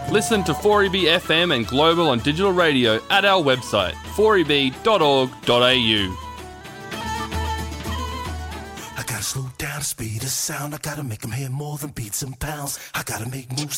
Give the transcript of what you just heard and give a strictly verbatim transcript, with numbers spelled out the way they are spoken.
Listen to four E B F M and Global on digital radio at our website, four e b dot org dot a u. I gotta slow down the speed of sound. I gotta make them hear more than beats and pounds. I gotta make moves